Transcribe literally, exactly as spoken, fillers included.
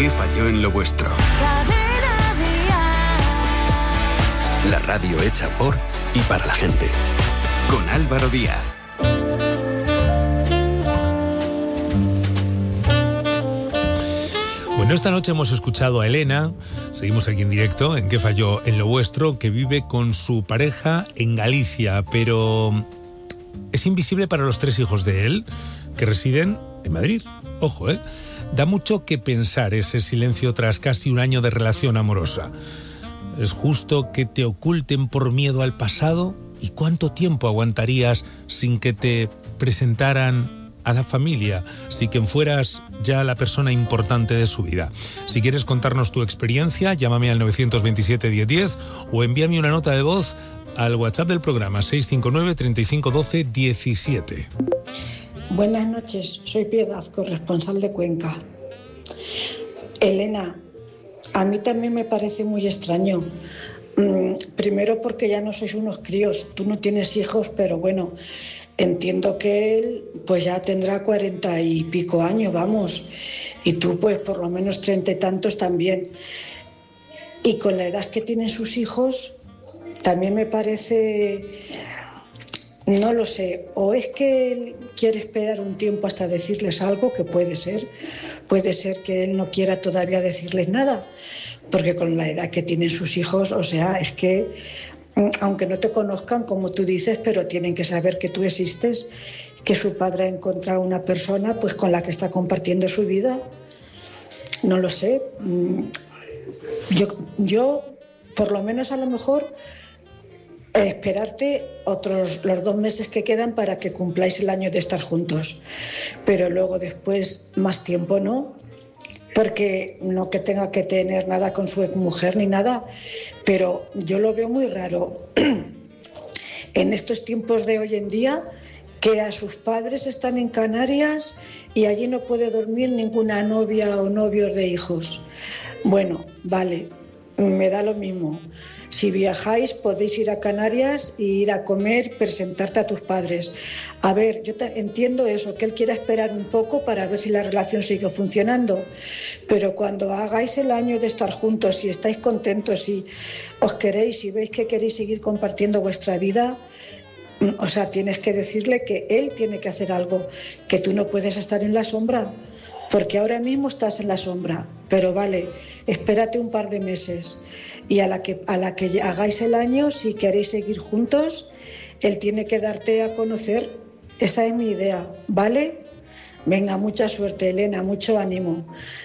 ¿Qué falló en lo vuestro? La radio hecha por y para la gente. Con Álvaro Díaz. Bueno, esta noche hemos escuchado a Elena, seguimos aquí en directo, en ¿Qué falló en lo vuestro?, que vive con su pareja en Galicia, pero es invisible para los tres hijos de él, que residen en Madrid. Ojo, ¿eh? Da mucho que pensar ese silencio tras casi un año de relación amorosa. ¿Es justo que te oculten por miedo al pasado? ¿Y cuánto tiempo aguantarías sin que te presentaran a la familia, si quien fueras ya la persona importante de su vida? Si quieres contarnos tu experiencia, llámame al nueve dos siete, diez diez o envíame una nota de voz al WhatsApp del programa seis cinco nueve, treinta y cinco, doce, diecisiete. Buenas noches, soy Piedad, corresponsal de Cuenca. Elena, a mí también me parece muy extraño. Mm, primero porque ya no sois unos críos, tú no tienes hijos, pero bueno, entiendo que él pues ya tendrá cuarenta y pico años, vamos, y tú pues por lo menos treinta y tantos también. Y con la edad que tienen sus hijos, también me parece, no lo sé, o es que él quiere esperar un tiempo hasta decirles algo, que puede ser, puede ser que él no quiera todavía decirles nada, porque con la edad que tienen sus hijos, o sea, es que aunque no te conozcan, como tú dices, pero tienen que saber que tú existes, que su padre ha encontrado una persona pues con la que está compartiendo su vida. No lo sé. Yo, yo por lo menos a lo mejor eh, esperarte otros los dos meses que quedan para que cumpláis el año de estar juntos, pero luego después más tiempo no. Porque no que tenga que tener nada con su mujer ni nada, pero yo lo veo muy raro en estos tiempos de hoy en día, que a sus padres están en Canarias y allí no puede dormir ninguna novia o novios de hijos. Bueno, vale, me da lo mismo. Si viajáis podéis ir a Canarias e ir a comer, presentarte a tus padres. A ver, yo te entiendo eso, que él quiera esperar un poco para ver si la relación sigue funcionando, pero cuando hagáis el año de estar juntos, si estáis contentos, si os queréis, si veis que queréis seguir compartiendo vuestra vida, o sea, tienes que decirle que él tiene que hacer algo, que tú no puedes estar en la sombra, porque ahora mismo estás en la sombra, pero vale, espérate un par de meses. Y a la que a la que hagáis el año, si queréis seguir juntos, él tiene que darte a conocer. Esa es mi idea, ¿vale? Venga, mucha suerte, Elena, mucho ánimo.